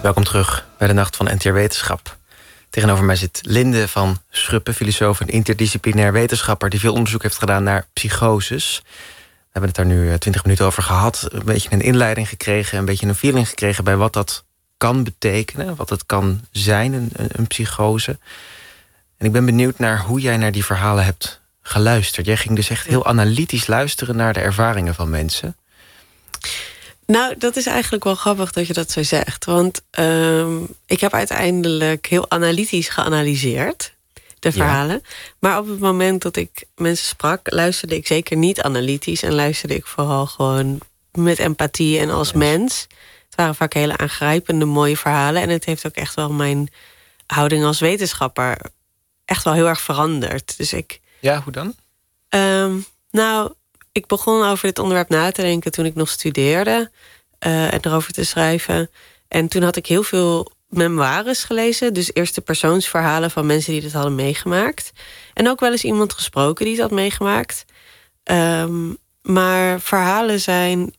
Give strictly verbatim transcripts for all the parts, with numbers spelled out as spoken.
Welkom terug bij de Nacht van N T R Wetenschap. Tegenover mij zit Linde van Schuppen, filosoof en interdisciplinair wetenschapper die veel onderzoek heeft gedaan naar psychoses. We hebben het daar nu twintig minuten over gehad. Een beetje een inleiding gekregen, een beetje een feeling gekregen bij wat dat kan betekenen, wat het kan zijn, een, een psychose. En ik ben benieuwd naar hoe jij naar die verhalen hebt geluisterd. Jij ging dus echt heel analytisch luisteren naar de ervaringen van mensen. Nou, dat is eigenlijk wel grappig dat je dat zo zegt. Want uh, ik heb uiteindelijk heel analytisch geanalyseerd, de verhalen. Ja. Maar op het moment dat ik mensen sprak, luisterde ik zeker niet analytisch. En luisterde ik vooral gewoon met empathie en als mens. Het waren vaak hele aangrijpende, mooie verhalen. En het heeft ook echt wel mijn houding als wetenschapper echt wel heel erg veranderd. Dus ik... Ja, hoe dan? Um, nou... Ik begon over dit onderwerp na te denken toen ik nog studeerde. Uh, en erover te schrijven. En toen had ik heel veel memoires gelezen. Dus eerste persoonsverhalen van mensen die dit hadden meegemaakt. En ook wel eens iemand gesproken die het had meegemaakt. Um, maar verhalen zijn...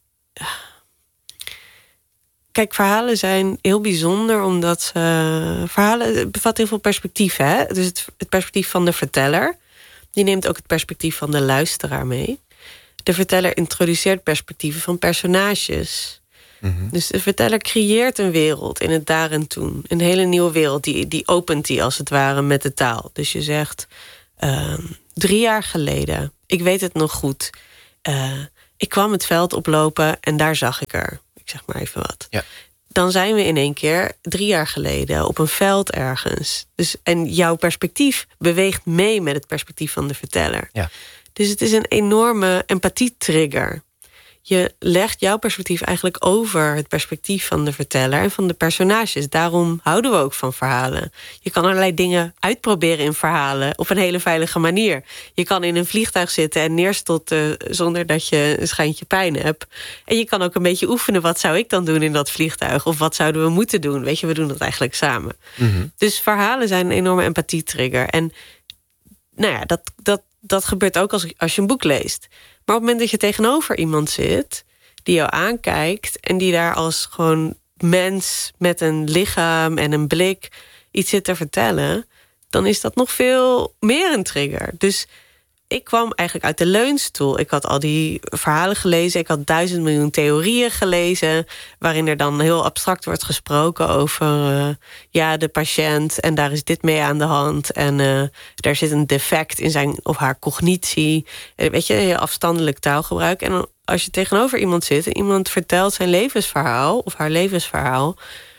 Kijk, verhalen zijn heel bijzonder omdat ze... Verhalen bevatten heel veel perspectieven. Hè? Dus het, het perspectief van de verteller. Die neemt ook het perspectief van de luisteraar mee. De verteller introduceert perspectieven van personages. Mm-hmm. Dus de verteller creëert een wereld in het daar en toen. Een hele nieuwe wereld, die, die opent die als het ware met de taal. Dus je zegt, uh, drie jaar geleden, ik weet het nog goed. Uh, ik kwam het veld oplopen en daar zag ik er. Ik zeg maar even wat. Ja. Dan zijn we in één keer drie jaar geleden op een veld ergens. Dus, en jouw perspectief beweegt mee met het perspectief van de verteller. Ja. Dus het is een enorme empathietrigger. Je legt jouw perspectief eigenlijk over het perspectief van de verteller en van de personages. Daarom houden we ook van verhalen. Je kan allerlei dingen uitproberen in verhalen op een hele veilige manier. Je kan in een vliegtuig zitten en neerstorten zonder dat je een schijntje pijn hebt. En je kan ook een beetje oefenen, wat zou ik dan doen in dat vliegtuig? Of wat zouden we moeten doen? Weet je, we doen dat eigenlijk samen. Mm-hmm. Dus verhalen zijn een enorme empathietrigger. En nou ja, dat... dat Dat gebeurt ook als, als je een boek leest. Maar op het moment dat je tegenover iemand zit die jou aankijkt en die daar als gewoon mens met een lichaam en een blik iets zit te vertellen, dan is dat nog veel meer een trigger. Dus ik kwam eigenlijk uit de leunstoel. Ik had al die verhalen gelezen. Ik had duizend miljoen theorieën gelezen, waarin er dan heel abstract wordt gesproken over uh, ja, de patiënt en daar is dit mee aan de hand en uh, daar zit een defect in zijn of haar cognitie. Weet je, heel afstandelijk taalgebruik. En als je tegenover iemand zit en iemand vertelt zijn levensverhaal of haar levensverhaal,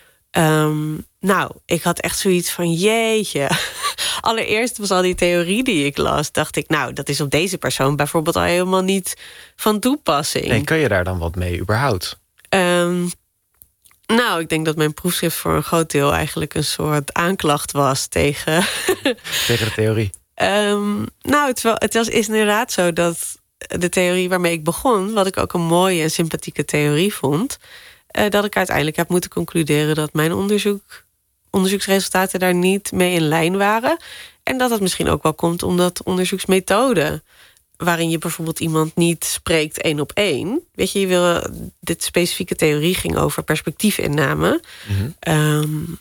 Um, nou, ik had echt zoiets van, jeetje. Allereerst was al die theorie die ik las, dacht ik, nou, dat is op deze persoon bijvoorbeeld al helemaal niet van toepassing. Nee, kan je daar dan wat mee überhaupt? Um, nou, ik denk dat mijn proefschrift voor een groot deel eigenlijk een soort aanklacht was tegen... tegen de theorie? Um, nou, het, wel, het was, is inderdaad zo dat de theorie waarmee ik begon, wat ik ook een mooie en sympathieke theorie vond, Uh, dat ik uiteindelijk heb moeten concluderen dat mijn onderzoek, onderzoeksresultaten daar niet mee in lijn waren. En dat dat misschien ook wel komt omdat onderzoeksmethode, waarin je bijvoorbeeld iemand niet spreekt één op één. Weet je, je wil, dit specifieke theorie ging over perspectiefinname. Mm-hmm. Um,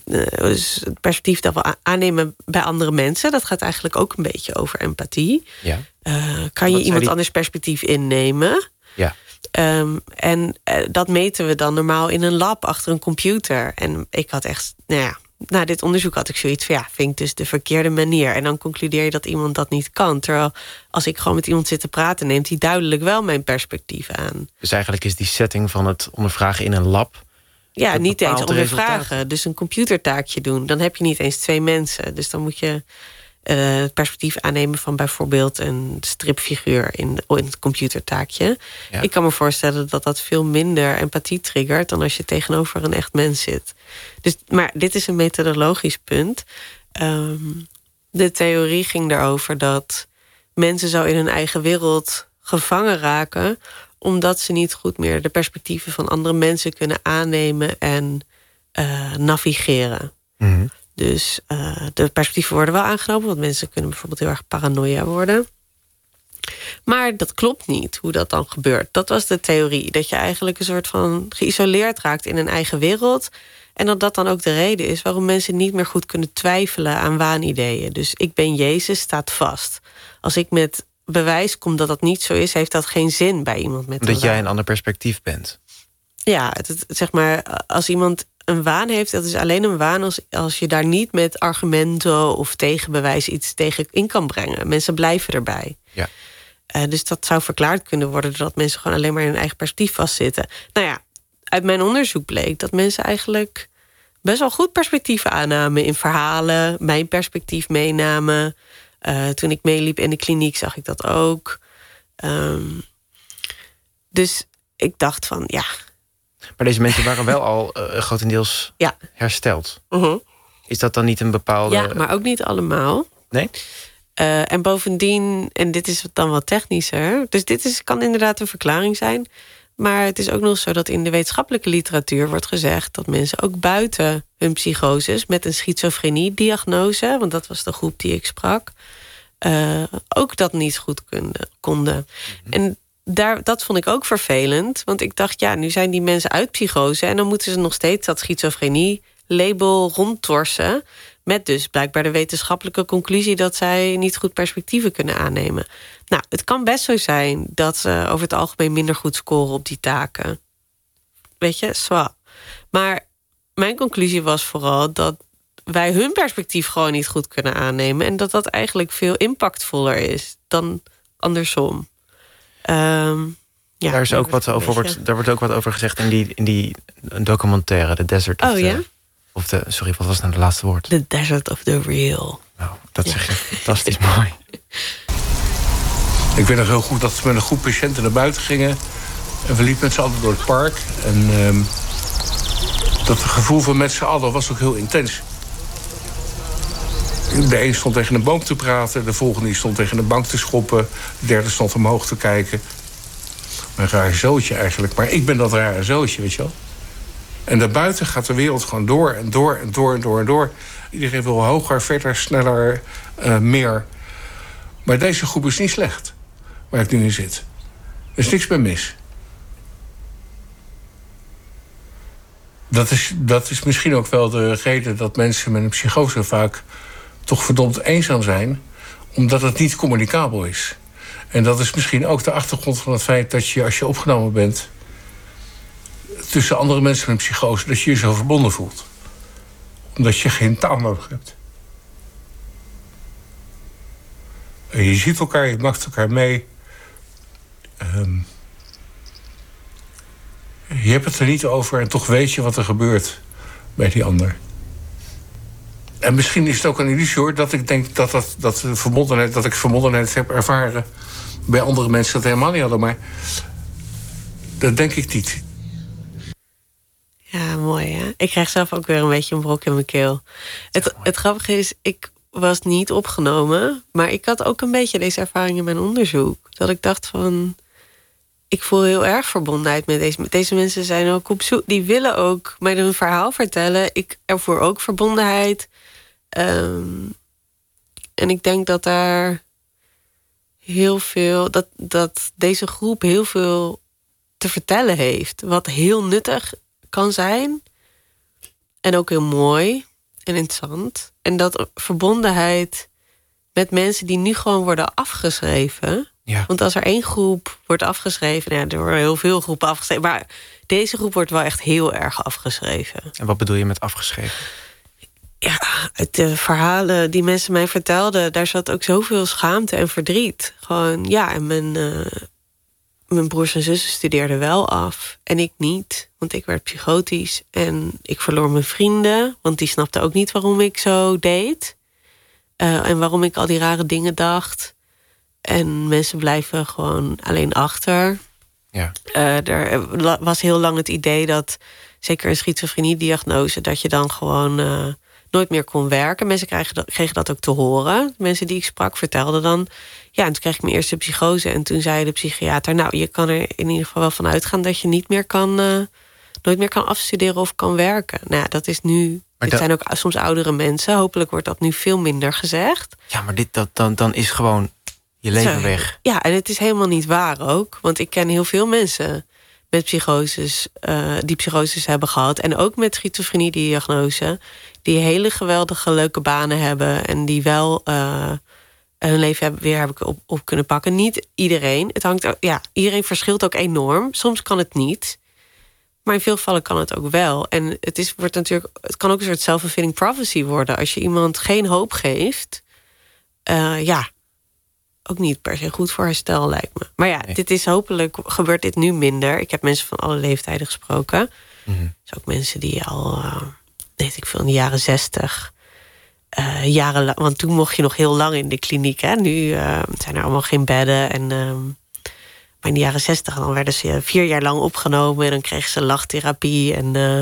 dus het perspectief dat we aannemen bij andere mensen, dat gaat eigenlijk ook een beetje over empathie. Ja. Uh, kan je iemand die... anders perspectief innemen? Ja. Um, en uh, dat meten we dan normaal in een lab achter een computer. En ik had echt, nou ja, na dit onderzoek had ik zoiets van, ja, vind ik dus de verkeerde manier. En dan concludeer je dat iemand dat niet kan. Terwijl als ik gewoon met iemand zit te praten, neemt hij duidelijk wel mijn perspectief aan. Dus eigenlijk is die setting van het ondervragen in een lab, ja, niet eens ondervragen. Resultaat. Dus een computertaakje doen. Dan heb je niet eens twee mensen. Dus dan moet je Uh, het perspectief aannemen van bijvoorbeeld een stripfiguur in, in het computertaakje. Ja. Ik kan me voorstellen dat dat veel minder empathie triggert dan als je tegenover een echt mens zit. Dus, maar dit is een methodologisch punt. Um, de theorie ging erover dat mensen zo in hun eigen wereld gevangen raken, omdat ze niet goed meer de perspectieven van andere mensen kunnen aannemen en uh, navigeren. Mm-hmm. Dus uh, de perspectieven worden wel aangenomen, want mensen kunnen bijvoorbeeld heel erg paranoia worden. Maar dat klopt niet, hoe dat dan gebeurt. Dat was de theorie, dat je eigenlijk een soort van geïsoleerd raakt in een eigen wereld. En dat dat dan ook de reden is waarom mensen niet meer goed kunnen twijfelen aan waanideeën. Dus ik ben Jezus staat vast. Als ik met bewijs kom dat dat niet zo is, heeft dat geen zin bij iemand met een waan. Dat jij een ander perspectief bent. Ja, het, het, zeg maar, als iemand een waan heeft, dat is alleen een waan als, als je daar niet met argumenten of tegenbewijs iets tegen in kan brengen. Mensen blijven erbij. Ja. Uh, dus dat zou verklaard kunnen worden doordat mensen gewoon alleen maar in hun eigen perspectief vastzitten. Nou ja, uit mijn onderzoek bleek dat mensen eigenlijk best wel goed perspectieven aannamen in verhalen, mijn perspectief meenamen. Uh, toen ik meeliep in de kliniek zag ik dat ook. Um, dus ik dacht van, ja. Maar deze mensen waren wel al uh, grotendeels ja. hersteld. Uh-huh. Is dat dan niet een bepaalde... Ja, maar ook niet allemaal. Nee? Uh, en bovendien, en dit is dan wat technischer, dus dit is, kan inderdaad een verklaring zijn. Maar het is ook nog zo dat in de wetenschappelijke literatuur wordt gezegd dat mensen ook buiten hun psychoses met een schizofrenie-diagnose, want dat was de groep die ik sprak, uh, ook dat niet goed konden. konden. Mm-hmm. En daar, dat vond ik ook vervelend, want ik dacht, ja, nu zijn die mensen uit psychose en dan moeten ze nog steeds dat schizofrenie-label rondtorsen, met dus blijkbaar de wetenschappelijke conclusie dat zij niet goed perspectieven kunnen aannemen. Nou, het kan best zo zijn dat ze over het algemeen minder goed scoren op die taken. Weet je, zwaar. Maar mijn conclusie was vooral dat wij hun perspectief gewoon niet goed kunnen aannemen. En dat dat eigenlijk veel impactvoller is dan andersom. Um, ja, daar, is ook wat over wordt, daar wordt ook wat over gezegd in die, in die documentaire, The Desert of oh, the, ja? Of de, sorry, wat was nou het laatste woord? The Desert of the Real. Nou, dat ja. zeg je fantastisch mooi. Ik weet nog heel goed dat we met een groep patiënten naar buiten gingen. En we liepen met z'n allen door het park. En um, dat gevoel van met z'n allen was ook heel intens. De een stond tegen een boom te praten. De volgende stond tegen een bank te schoppen. De derde stond omhoog te kijken. Een raar zootje eigenlijk. Maar ik ben dat rare zootje, weet je wel. En daarbuiten gaat de wereld gewoon door en door en door en door en door. Iedereen wil hoger, verder, sneller, uh, meer. Maar deze groep is niet slecht, waar ik nu in zit. Er is niks meer mis. Dat is, dat is misschien ook wel de reden dat mensen met een psychose vaak toch verdomd eenzaam zijn, omdat het niet communicabel is. En dat is misschien ook de achtergrond van het feit dat je, als je opgenomen bent tussen andere mensen met een psychose, dat je je zo verbonden voelt. Omdat je geen taal nodig hebt. En je ziet elkaar, je maakt elkaar mee. Um, je hebt het er niet over en toch weet je wat er gebeurt bij die ander. En misschien is het ook een illusie hoor, dat ik denk dat, dat, dat, verbondenheid, dat ik verbondenheid heb ervaren bij andere mensen dat helemaal niet hadden. Maar dat denk ik niet. Ja, mooi hè. Ik krijg zelf ook weer een beetje een brok in mijn keel. Het, het grappige is, ik was niet opgenomen, maar ik had ook een beetje deze ervaring in mijn onderzoek. Dat ik dacht van, ik voel heel erg verbondenheid met deze, met deze mensen. Zijn ook op zoek, die willen ook mij hun verhaal vertellen. Ik ervoer ook verbondenheid. Um, en ik denk dat daar heel veel, dat, dat deze groep heel veel te vertellen heeft. Wat heel nuttig kan zijn. En ook heel mooi en interessant. En dat verbondenheid met mensen die nu gewoon worden afgeschreven. Ja. Want als er één groep wordt afgeschreven, nou ja, er worden heel veel groepen afgeschreven, maar deze groep wordt wel echt heel erg afgeschreven. En wat bedoel je met afgeschreven? Ja, uit de verhalen die mensen mij vertelden, daar zat ook zoveel schaamte en verdriet. Gewoon, ja, en mijn, uh, mijn broers en zussen studeerden wel af. En ik niet, want ik werd psychotisch. En ik verloor mijn vrienden, want die snapten ook niet waarom ik zo deed. Uh, en waarom ik al die rare dingen dacht. En mensen blijven gewoon alleen achter. Ja. Uh, er was heel lang het idee dat, zeker een schizofrenie-diagnose, dat je dan gewoon uh, nooit meer kon werken. Mensen kregen dat, kregen dat ook te horen. Mensen die ik sprak vertelden dan, ja, en toen kreeg ik mijn eerste psychose. En toen zei de psychiater, nou, je kan er in ieder geval wel van uitgaan dat je niet meer kan, uh, nooit meer kan afstuderen of kan werken. Nou ja, dat is nu. Maar dit dat, zijn ook soms oudere mensen. Hopelijk wordt dat nu veel minder gezegd. Ja, maar dit, dat, dan, dan is gewoon Je leven Zo, weg. Ja, en het is helemaal niet waar ook. Want ik ken heel veel mensen met psychoses, uh, die psychoses hebben gehad. En ook met schizofrenie-diagnose. Die hele geweldige, leuke banen hebben. En die wel uh, hun leven hebben, weer hebben op, op kunnen pakken. Niet iedereen. Het hangt, ja, iedereen verschilt ook enorm. Soms kan het niet. Maar in veel gevallen kan het ook wel. En het, is, wordt natuurlijk, het kan ook een soort self-fulfilling prophecy worden. Als je iemand geen hoop geeft. Uh, ja, ook niet per se goed voor herstel, lijkt me. Maar ja, nee. dit is hopelijk gebeurt dit nu minder. Ik heb mensen van alle leeftijden gesproken. Mm-hmm. Dus ook mensen die al, uh, weet ik veel, in de jaren zestig... Uh, jarenlang, want toen mocht je nog heel lang in de kliniek. Hè? Nu uh, zijn er allemaal geen bedden. En, uh, maar in de jaren zestig dan werden ze vier jaar lang opgenomen. En dan kregen ze lachtherapie. En, uh,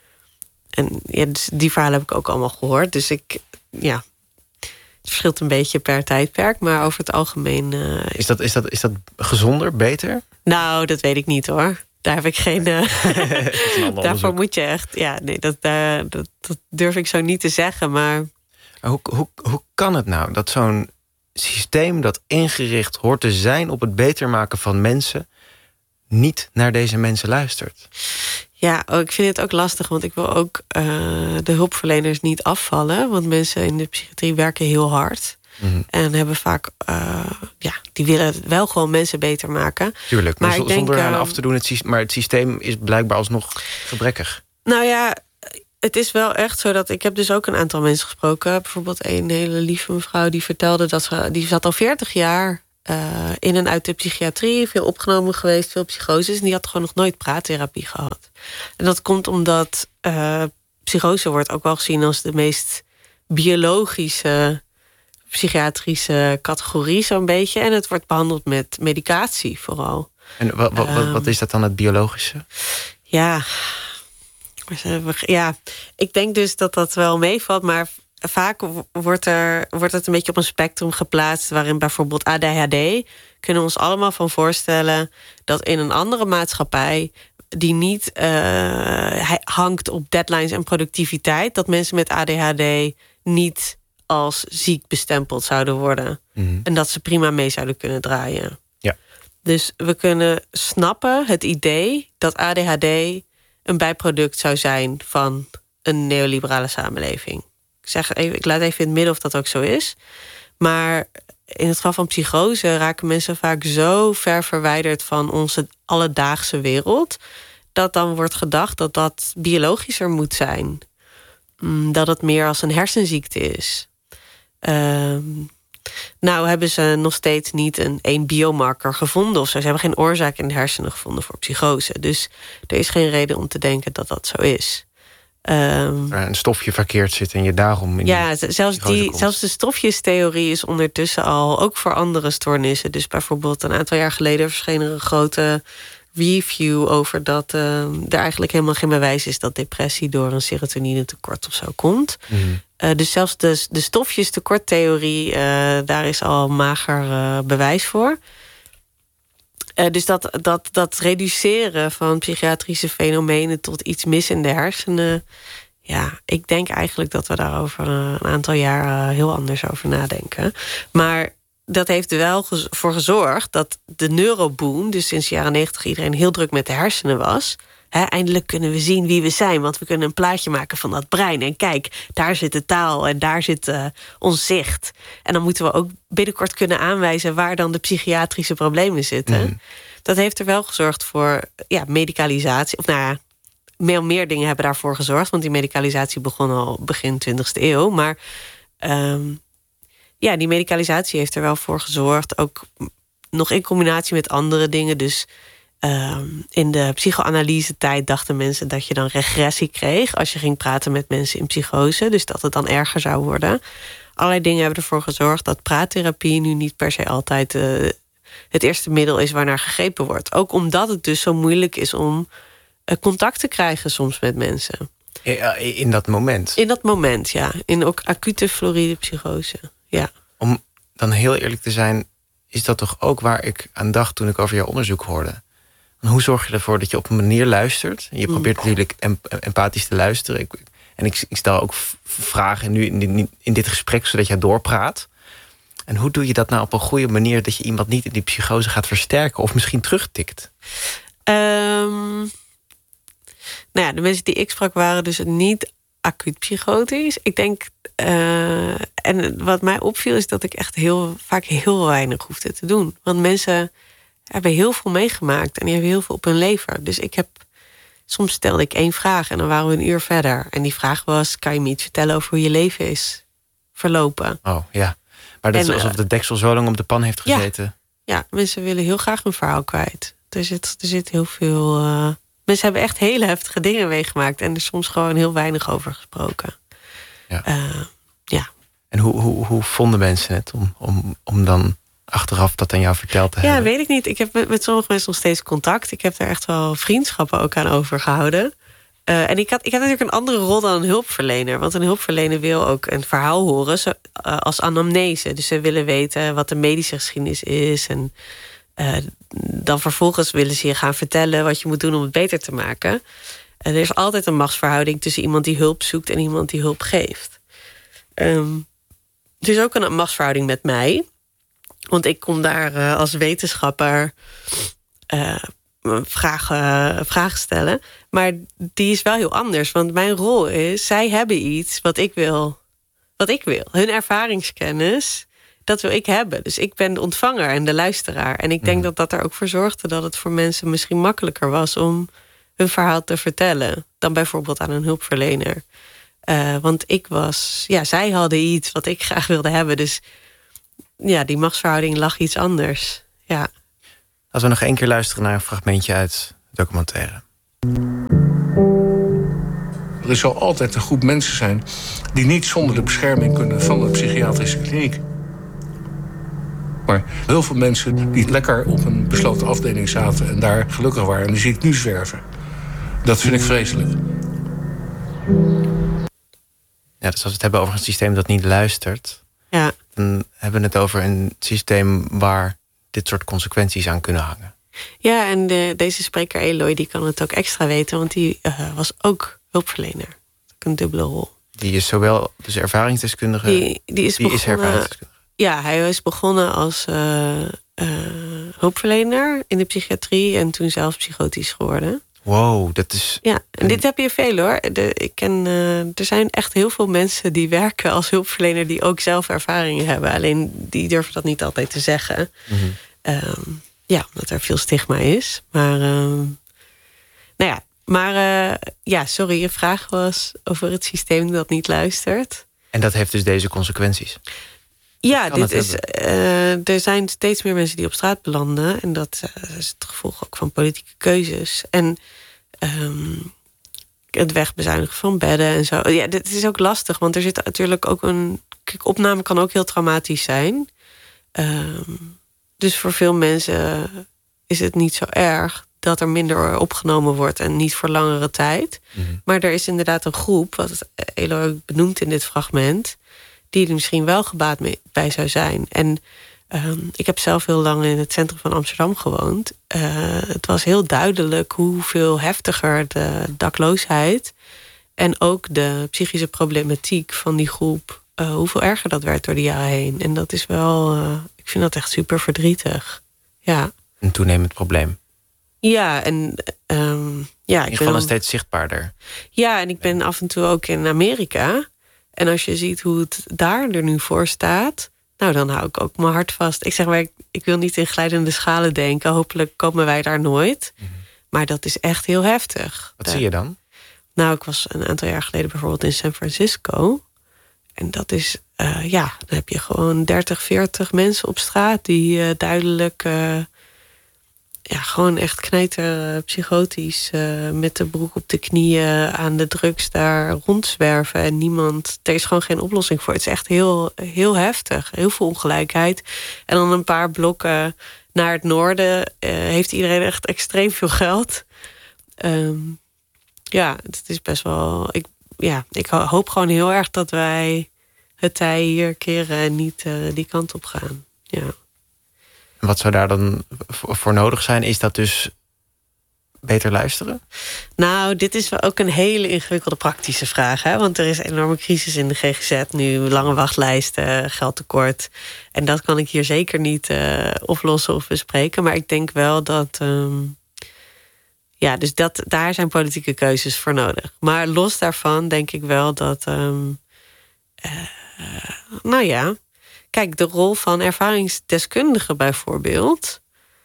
en ja, dus die verhalen heb ik ook allemaal gehoord. Dus ik, ja... Het verschilt een beetje per tijdperk, maar over het algemeen... Uh, is, dat, is, dat, is dat gezonder, beter? Nou, dat weet ik niet hoor. Daar heb ik geen... Uh, daarvoor onderzoek. Moet je echt... Ja, nee, dat, uh, dat, dat durf ik zo niet te zeggen, maar... Hoe, hoe, hoe kan het nou dat zo'n systeem dat ingericht hoort te zijn op het beter maken van mensen, niet naar deze mensen luistert? Ja, oh, ik vind het ook lastig, want ik wil ook uh, de hulpverleners niet afvallen. Want mensen in de psychiatrie werken heel hard. Mm-hmm. En hebben vaak, uh, ja, die willen wel gewoon mensen beter maken. Tuurlijk, maar, maar z- zonder denk, aan uh, af te doen, het systeem, maar het systeem is blijkbaar alsnog gebrekkig. Nou ja, het is wel echt zo dat ik heb dus ook een aantal mensen gesproken. Bijvoorbeeld een hele lieve mevrouw die vertelde dat ze, die zat al veertig jaar... Uh, in en uit de psychiatrie, veel opgenomen geweest, veel psychoses. En die had gewoon nog nooit praattherapie gehad. En dat komt omdat uh, psychose wordt ook wel gezien als de meest biologische psychiatrische categorie, zo'n beetje. En het wordt behandeld met medicatie vooral. En wat, wat, um, wat is dat dan, het biologische? Ja, ja, ik denk dus dat dat wel meevalt, maar vaak wordt, er, wordt het een beetje op een spectrum geplaatst, waarin bijvoorbeeld A D H D, kunnen we ons allemaal van voorstellen dat in een andere maatschappij die niet uh, hangt op deadlines en productiviteit, dat mensen met A D H D niet als ziek bestempeld zouden worden. Mm-hmm. En dat ze prima mee zouden kunnen draaien. Ja. Dus we kunnen snappen het idee dat A D H D een bijproduct zou zijn van een neoliberale samenleving. Ik, zeg even, ik laat even in het midden of dat ook zo is. Maar in het geval van psychose raken mensen vaak zo ver verwijderd van onze alledaagse wereld, dat dan wordt gedacht dat dat biologischer moet zijn. Dat het meer als een hersenziekte is. Uh, nou hebben ze nog steeds niet een één biomarker gevonden of zo. Ze hebben geen oorzaak in de hersenen gevonden voor psychose. Dus er is geen reden om te denken dat dat zo is. Um, er een stofje verkeerd zit en je daarom in ja, zelfs, die, zelfs de stofjestheorie is ondertussen al ook voor andere stoornissen. Dus bijvoorbeeld een aantal jaar geleden verscheen er een grote review over dat uh, er eigenlijk helemaal geen bewijs is dat depressie door een serotonine tekort of zo komt. Mm. Uh, dus zelfs de, de stofjestekorttheorie, uh, daar is al mager uh, bewijs voor. Uh, dus dat, dat, dat reduceren van psychiatrische fenomenen tot iets mis in de hersenen, ja, ik denk eigenlijk dat we daar over een aantal jaar uh, heel anders over nadenken. Maar dat heeft er wel gez- voor gezorgd dat de neuroboom, dus sinds de jaren negentig iedereen heel druk met de hersenen was. He, eindelijk kunnen we zien wie we zijn, want we kunnen een plaatje maken van dat brein. En kijk, daar zit de taal en daar zit uh, ons zicht. En dan moeten we ook binnenkort kunnen aanwijzen waar dan de psychiatrische problemen zitten. Mm. Dat heeft er wel gezorgd voor ja, medicalisatie. Of nou ja, meer, meer dingen hebben daarvoor gezorgd, want die medicalisatie begon al begin twintigste eeuw. Maar um, ja, die medicalisatie heeft er wel voor gezorgd. Ook nog in combinatie met andere dingen. Dus um, in de psychoanalyse-tijd dachten mensen dat je dan regressie kreeg als je ging praten met mensen in psychose. Dus dat het dan erger zou worden. Allerlei dingen hebben ervoor gezorgd dat praattherapie nu niet per se altijd uh, het eerste middel is waarnaar gegrepen wordt. Ook omdat het dus zo moeilijk is om uh, contact te krijgen soms met mensen. In dat moment? In dat moment, ja. In ook acute floride psychose, ja. Om dan heel eerlijk te zijn, is dat toch ook waar ik aan dacht toen ik over jouw onderzoek hoorde. Hoe zorg je ervoor dat je op een manier luistert? Je probeert mm. natuurlijk empathisch te luisteren. Ik, en ik, ik stel ook vragen nu in, in, in dit gesprek, zodat jij doorpraat. En hoe doe je dat nou op een goede manier, dat je iemand niet in die psychose gaat versterken of misschien terugtikt? Um, nou ja, de mensen die ik sprak waren dus niet acuut psychotisch. Ik denk, uh, en wat mij opviel is dat ik echt heel vaak heel weinig hoefde te doen. Want mensen hebben heel veel meegemaakt en die hebben heel veel op hun lever. Dus ik heb, soms stelde ik één vraag en dan waren we een uur verder. En die vraag was, kan je me iets vertellen over hoe je leven is verlopen? Oh ja, maar dat en, is alsof de deksel zo lang op de pan heeft gezeten. Ja, ja, mensen willen heel graag hun verhaal kwijt. Er zit, er zit heel veel... Uh, mensen hebben echt hele heftige dingen meegemaakt en er soms gewoon heel weinig over gesproken. Ja. Uh, ja. En hoe, hoe, hoe vonden mensen het om, om, om dan achteraf dat aan jou verteld te ja, hebben? Ja, weet ik niet. Ik heb met, met sommige mensen nog steeds contact. Ik heb daar echt wel vriendschappen ook aan overgehouden. Uh, en ik had, ik had natuurlijk een andere rol dan een hulpverlener. Want een hulpverlener wil ook een verhaal horen zo, uh, als anamnese. Dus ze willen weten wat de medische geschiedenis is. En uh, dan vervolgens willen ze je gaan vertellen wat je moet doen om het beter te maken. Uh, er is altijd een machtsverhouding tussen iemand die hulp zoekt en iemand die hulp geeft. Um, er is ook een machtsverhouding met mij. Want ik kom daar uh, als wetenschapper uh, vragen, vragen stellen. Maar die is wel heel anders. Want mijn rol is, zij hebben iets wat ik wil. Wat ik wil. Hun ervaringskennis, dat wil ik hebben. Dus ik ben de ontvanger en de luisteraar. En ik denk mm. dat dat er ook voor zorgde dat het voor mensen misschien makkelijker was om hun verhaal te vertellen dan bijvoorbeeld aan een hulpverlener. Uh, want ik was, ja, zij hadden iets wat ik graag wilde hebben. Dus ja, die machtsverhouding lag iets anders. Ja. Als we nog één keer luisteren naar een fragmentje uit de documentaire. Er zal altijd een groep mensen zijn die niet zonder de bescherming kunnen van de psychiatrische kliniek. Maar heel veel mensen die lekker op een besloten afdeling zaten en daar gelukkig waren, en die zie ik nu zwerven. Dat vind ik vreselijk. Ja, dus als we het hebben over een systeem dat niet luistert, ja. dan hebben we het over een systeem waar dit soort consequenties aan kunnen hangen. Ja, en de, deze spreker Eloy die kan het ook extra weten, want die uh, was ook hulpverlener. Ook een dubbele rol. Die is zowel dus ervaringsdeskundige. Die, die is, die begonnen, is ervaringsdeskundige. Ja, hij is begonnen als uh, uh, hulpverlener in de psychiatrie en toen zelf psychotisch geworden. Wow, dat is... Ja, en dit heb je veel hoor. De, ik ken, uh, er zijn echt heel veel mensen die werken als hulpverlener die ook zelf ervaringen hebben. Alleen die durven dat niet altijd te zeggen. Mm-hmm. Um, ja, omdat er veel stigma is. Maar, um, nou ja, maar uh, ja, sorry, je vraag was over het systeem dat niet luistert. En dat heeft dus deze consequenties? Ja, dit is, uh, er zijn steeds meer mensen die op straat belanden. En dat uh, is het gevolg ook van politieke keuzes. En um, het wegbezuinigen van bedden en zo. Ja, dit is ook lastig, want er zit natuurlijk ook een... Kijk, opname kan ook heel traumatisch zijn. Um, dus voor veel mensen is het niet zo erg dat er minder opgenomen wordt en niet voor langere tijd. Mm-hmm. Maar er is inderdaad een groep, wat Eloy benoemt in dit fragment, die er misschien wel gebaat mee, bij zou zijn. En um, ik heb zelf heel lang in het centrum van Amsterdam gewoond. Uh, het was heel duidelijk hoeveel heftiger de dakloosheid en ook de psychische problematiek van die groep, uh, hoeveel erger dat werd door de jaren heen. En dat is wel, uh, ik vind dat echt super verdrietig. Ja. Een toenemend probleem. Ja, en um, ja, in ieder geval steeds zichtbaarder. Ja, en ik ben af en toe ook in Amerika. En als je ziet hoe het daar er nu voor staat, nou, dan hou ik ook mijn hart vast. Ik zeg maar, ik, ik wil niet in glijdende schalen denken. Hopelijk komen wij daar nooit. Mm-hmm. Maar dat is echt heel heftig. Wat daar, zie je dan? Nou, ik was een aantal jaar geleden bijvoorbeeld in San Francisco. En dat is, uh, ja, dan heb je gewoon dertig, veertig mensen op straat die uh, duidelijk, uh, ja, gewoon echt knijter psychotisch, uh, met de broek op de knieën aan de drugs daar rondzwerven. En niemand, er is gewoon geen oplossing voor. Het is echt heel, heel heftig. Heel veel ongelijkheid. En dan een paar blokken naar het noorden uh, heeft iedereen echt extreem veel geld. Um, ja, het is best wel... Ik, ja, ik hoop gewoon heel erg dat wij het tij hier keren en niet uh, die kant op gaan. Ja. En wat zou daar dan voor nodig zijn? Is dat dus beter luisteren? Nou, dit is wel ook een hele ingewikkelde praktische vraag. Hè? Want er is een enorme crisis in de G G Z nu. Lange wachtlijsten, geldtekort. En dat kan ik hier zeker niet uh, oplossen of bespreken. Maar ik denk wel dat... Um, ja, dus dat, daar zijn politieke keuzes voor nodig. Maar los daarvan denk ik wel dat... Um, uh, nou ja... Kijk, de rol van ervaringsdeskundigen bijvoorbeeld...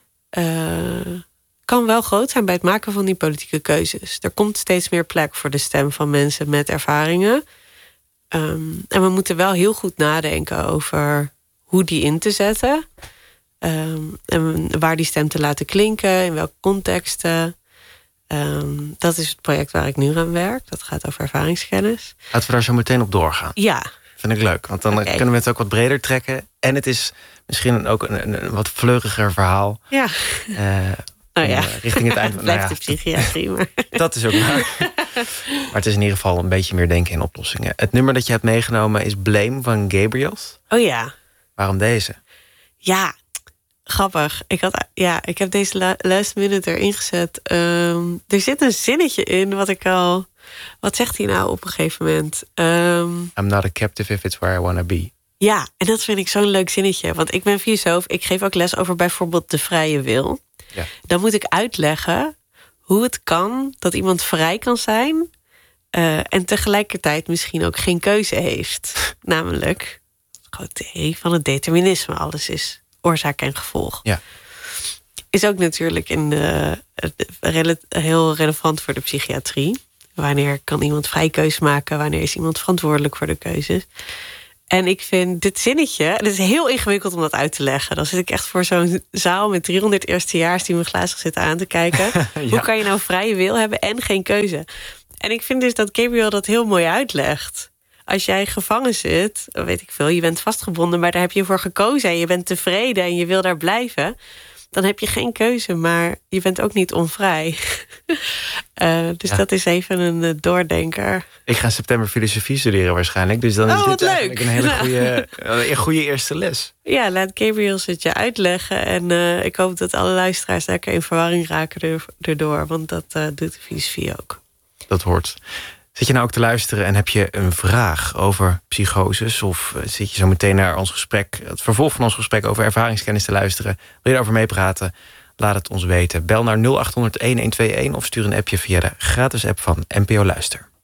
Uh, kan wel groot zijn bij het maken van die politieke keuzes. Er komt steeds meer plek voor de stem van mensen met ervaringen. Um, en we moeten wel heel goed nadenken over hoe die in te zetten. Um, en waar die stem te laten klinken, in welke contexten. Um, dat is het project waar ik nu aan werk. Dat gaat over ervaringskennis. Laten we daar zo meteen op doorgaan. Ja. Vind ik leuk, want dan okay. kunnen we het ook wat breder trekken. En het is misschien ook een, een, een wat vleuriger verhaal. Ja. Uh, oh ja. Uh, richting het eind van blijft nou ja, de psychiatrie. Maar. Dat is ook waar. Maar het is in ieder geval een beetje meer denken in oplossingen. Het nummer dat je hebt meegenomen is Blame van Gabriels. Oh ja. Waarom deze? Ja, grappig. Ik, had, ja, ik heb deze last minute erin gezet. Um, er zit een zinnetje in wat ik al... Wat zegt hij nou op een gegeven moment? Um, I'm not a captive if it's where I wanna be. Ja, en dat vind ik zo'n leuk zinnetje. Want ik ben filosoof. Ik geef ook les over bijvoorbeeld de vrije wil. Ja. Dan moet ik uitleggen hoe het kan dat iemand vrij kan zijn... Uh, en tegelijkertijd misschien ook geen keuze heeft. Namelijk het idee van het determinisme. Alles is oorzaak en gevolg. Ja. Is ook natuurlijk in de, de, heel relevant voor de psychiatrie. Wanneer kan iemand vrij keuze maken? Wanneer is iemand verantwoordelijk voor de keuzes? En ik vind dit zinnetje... Het is heel ingewikkeld om dat uit te leggen. Dan zit ik echt voor zo'n zaal met driehonderd eerstejaars... die me glazig zitten aan te kijken. Ja. Hoe kan je nou vrije wil hebben en geen keuze? En ik vind dus dat Gabriel dat heel mooi uitlegt. Als jij gevangen zit, weet ik veel... je bent vastgebonden, maar daar heb je voor gekozen... en je bent tevreden en je wil daar blijven... dan heb je geen keuze, maar je bent ook niet onvrij. uh, dus ja. Dat is even een uh, doordenker. Ik ga in september filosofie studeren waarschijnlijk. Dus dan is oh, dit leuk. eigenlijk een hele goede, een goede eerste les. Ja, laat Gabriels het je uitleggen. En uh, ik hoop dat alle luisteraars lekker in verwarring raken erdoor. Want dat uh, doet de filosofie ook. Dat hoort. Zit je nou ook te luisteren en heb je een vraag over psychoses? Of zit je zo meteen naar ons gesprek, het vervolg van ons gesprek over ervaringskennis te luisteren? Wil je daarover meepraten? Laat het ons weten. Bel naar nul acht honderd, een een twee een of stuur een appje via de gratis app van N P O Luister.